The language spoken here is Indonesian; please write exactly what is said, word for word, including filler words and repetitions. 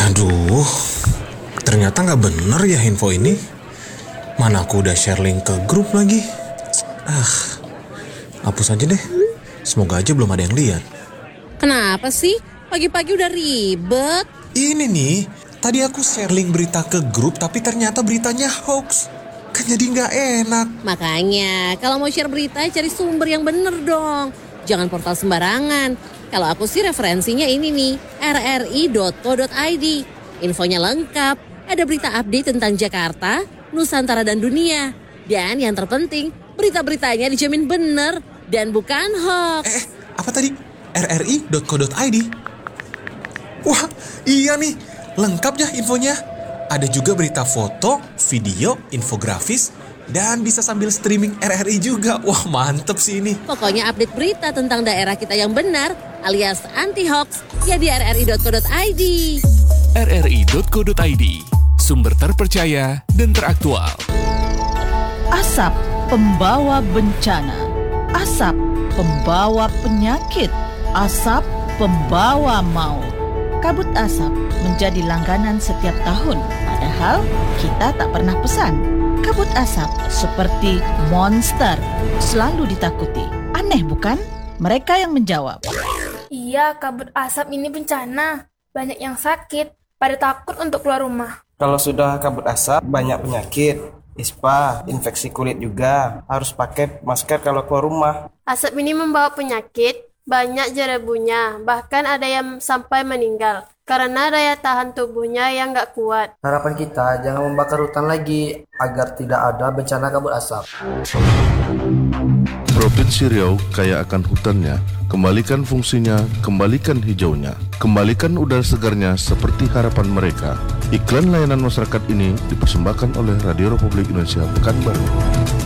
Aduh, ternyata nggak bener ya info ini. Mana aku udah share link ke grup lagi. Ah, hapus aja deh. Semoga aja belum ada yang lihat. Kenapa sih? Pagi-pagi udah ribet. Ini nih, tadi aku share link berita ke grup tapi ternyata beritanya hoax. Kan jadi nggak enak. Makanya, kalau mau share berita cari sumber yang bener dong. Jangan portal sembarangan. Kalau aku sih referensinya ini nih, r r i dot co dot i d. Infonya lengkap, ada berita update tentang Jakarta, Nusantara dan dunia. Dan yang terpenting, berita-beritanya dijamin bener dan bukan hoax. Eh, apa tadi? r r i dot co dot i d. Wah, iya nih, lengkap ya infonya. Ada juga berita foto, video, infografis, dan bisa sambil streaming R R I juga. Wah, mantep sih ini. Pokoknya update berita tentang daerah kita yang benar alias anti-hoax ya di r r i dot co dot i d. r r i dot co dot i d, sumber terpercaya dan teraktual. Asap pembawa bencana, asap pembawa penyakit, asap pembawa maut. Kabut asap menjadi langganan setiap tahun, padahal kita tak pernah pesan. Kabut asap seperti monster, selalu ditakuti. Aneh bukan? Mereka yang menjawab. Iya, kabut asap ini bencana. Banyak yang sakit, pada takut untuk keluar rumah. Kalau sudah kabut asap, banyak penyakit. Ispa, infeksi kulit juga. Harus pakai masker kalau keluar rumah. Asap ini membawa penyakit. Banyak jerebunya, bahkan ada yang sampai meninggal karena daya tahan tubuhnya yang gak kuat. Harapan kita jangan membakar hutan lagi agar tidak ada bencana kabut asap. Provinsi Riau kaya akan hutannya, kembalikan fungsinya, kembalikan hijaunya, kembalikan udara segarnya seperti harapan mereka. Iklan layanan masyarakat ini dipersembahkan oleh Radio Republik Indonesia Pekanbaru.